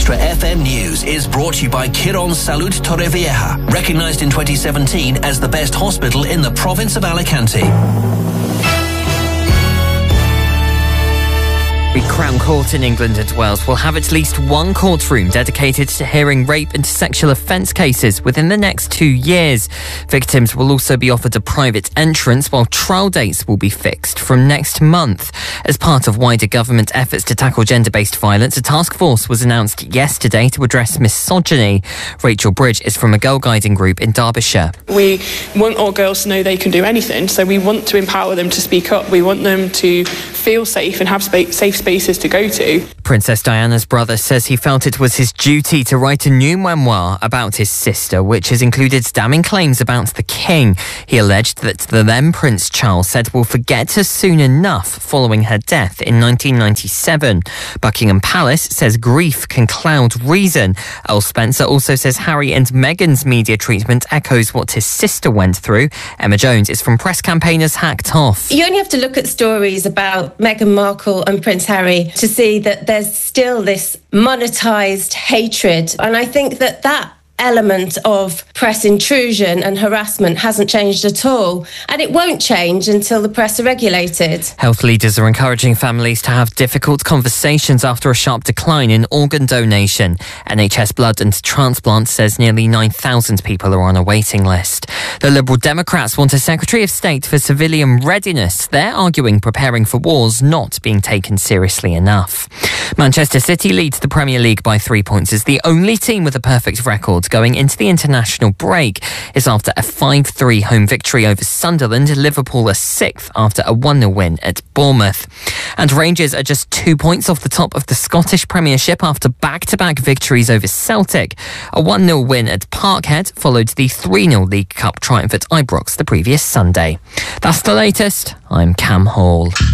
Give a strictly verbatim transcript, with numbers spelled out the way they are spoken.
Extra F M News is brought to you by Quirón Salud Torrevieja, recognised in twenty seventeen as the best hospital in the province of Alicante. The Crown Court in England and Wales will have at least one courtroom dedicated to hearing rape and sexual offence cases within the next two years. Victims will also be offered a private entrance, while trial dates will be fixed from next month. As part of wider government efforts to tackle gender-based violence, a task force was announced yesterday to address misogyny. Rachel Bridge is from a Girl Guiding group in Derbyshire. We want our girls to know they can do anything, so we want to empower them to speak up. We want them to feel safe and have spa- safe spaces to go to. Princess Diana's brother says he felt it was his duty to write a new memoir about his sister, which has included damning claims about the king. He alleged that the then Prince Charles said we'll forget her soon enough following her death in nineteen ninety-seven. Buckingham Palace says grief can cloud reason. Earl Spencer also says Harry and Meghan's media treatment echoes what his sister went through. Emma Jones is from Press Campaigners Hacked Off. You only have to look at stories about Meghan Markle and Prince Harry to see that there's still this monetised hatred. And I think that that element of press intrusion and harassment hasn't changed at all, and it won't change until the press are regulated. Health leaders are encouraging families to have difficult conversations after a sharp decline in organ donation. N H S Blood and Transplant says nearly nine thousand people are on a waiting list. The Liberal Democrats want a Secretary of State for civilian readiness. They're arguing preparing for war's not being taken seriously enough. Manchester City leads the Premier League by three points as the only team with a perfect record going into the international break. Is after a five three home victory over Sunderland. Liverpool are sixth after a one nil win at Bournemouth. And Rangers are just two points off the top of the Scottish Premiership after back-to-back victories over Celtic. A one nil win at Parkhead followed the three nil League Cup triumph at Ibrox the previous Sunday. That's the latest. I'm Cam Hall.